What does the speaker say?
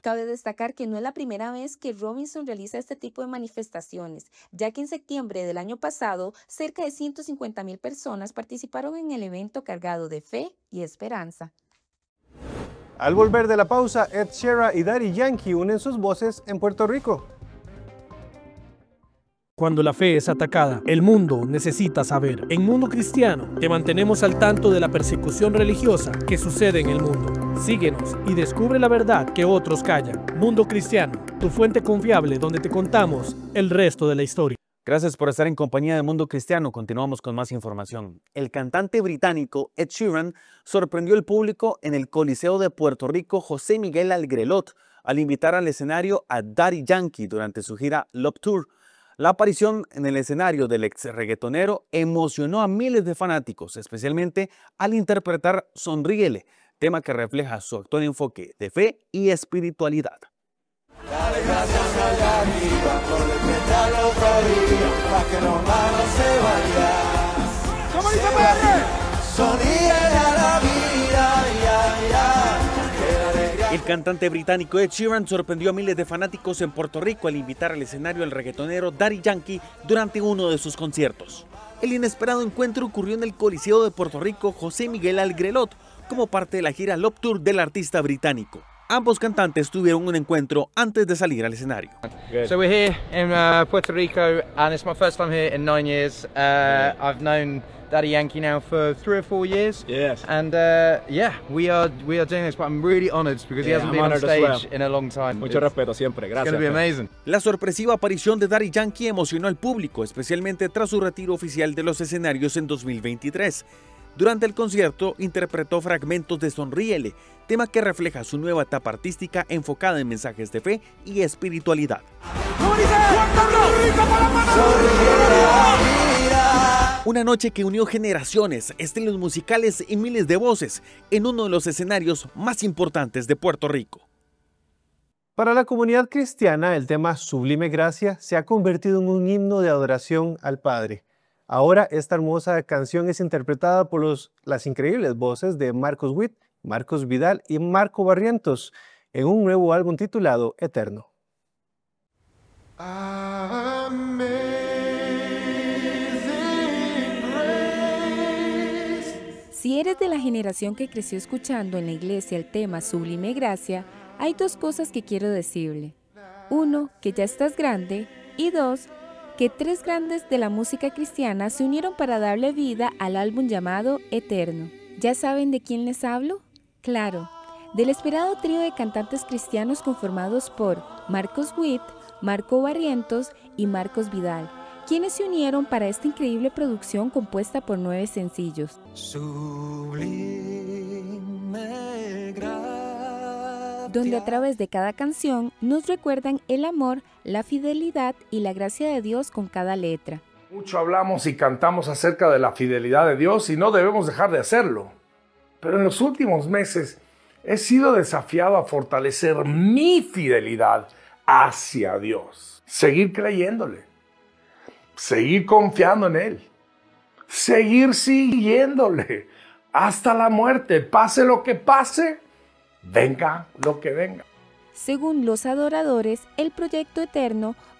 Cabe destacar que no es la primera vez que Robinson realiza este tipo de manifestaciones, ya que en septiembre del año pasado, cerca de 150,000 personas participaron en el evento cargado de fe y esperanza. Al volver de la pausa, Ed Sheeran y Daddy Yankee unen sus voces en Puerto Rico. Cuando la fe es atacada, el mundo necesita saber. En Mundo Cristiano te mantenemos al tanto de la persecución religiosa que sucede en el mundo. Síguenos y descubre la verdad que otros callan. Mundo Cristiano, tu fuente confiable donde te contamos el resto de la historia. Gracias por estar en compañía de Mundo Cristiano. Continuamos con más información. El cantante británico Ed Sheeran sorprendió al público en el Coliseo de Puerto Rico José Miguel Algrelot al invitar al escenario a Daddy Yankee durante su gira Love Tour. La aparición en el escenario del ex reggaetonero emocionó a miles de fanáticos, especialmente al interpretar Sonríele, tema que refleja su actual enfoque de fe y espiritualidad. Dale gracias allá arriba por despertar el otro día, para que los malos se vayan. ¿Cómo dice Pedro? Sonríele a la vida, ya, ya. El cantante británico Ed Sheeran sorprendió a miles de fanáticos en Puerto Rico al invitar al escenario al reggaetonero Daddy Yankee durante uno de sus conciertos. El inesperado encuentro ocurrió en el Coliseo de Puerto Rico José Miguel Algrelot como parte de la gira Love Tour del artista británico. Ambos cantantes tuvieron un encuentro antes de salir al escenario. So we're here in Puerto Rico and it's my first time here in 9 years. I've known Daddy Yankee now for 3 or 4 years. Yes. And yeah, we are doing this, but I'm really honoured because he hasn't been on stage in a long time. Mucho respeto siempre, gracias. It's going to be amazing. La sorpresiva aparición de Daddy Yankee emocionó al público, especialmente tras su retiro oficial de los escenarios en 2023. Durante el concierto interpretó fragmentos de Sonríele, tema que refleja su nueva etapa artística enfocada en mensajes de fe y espiritualidad. Una noche que unió generaciones, estilos musicales y miles de voces en uno de los escenarios más importantes de Puerto Rico. Para la comunidad cristiana, el tema Sublime Gracia se ha convertido en un himno de adoración al Padre. Ahora esta hermosa canción es interpretada por las increíbles voces de Marcos Witt, Marcos Vidal y Marco Barrientos en un nuevo álbum titulado Eterno. Si eres de la generación que creció escuchando en la iglesia el tema Sublime Gracia, hay 2 cosas que quiero decirle. 1, que ya estás grande, y 2, que 3 grandes de la música cristiana se unieron para darle vida al álbum llamado Eterno. ¿Ya saben de quién les hablo? Claro, del esperado trío de cantantes cristianos conformados por Marcos Witt, Marco Barrientos y Marcos Vidal, quienes se unieron para esta increíble producción compuesta por 9 sencillos. Sublime gracia. Donde a través de cada canción nos recuerdan el amor, la fidelidad y la gracia de Dios con cada letra. Mucho hablamos y cantamos acerca de la fidelidad de Dios y no debemos dejar de hacerlo. Pero en los últimos meses he sido desafiado a fortalecer mi fidelidad hacia Dios. Seguir creyéndole. Seguir confiando en Él. Seguir siguiéndole hasta la muerte. Pase lo que pase, venga lo que venga. Según los adoradores, el proyecto Eterno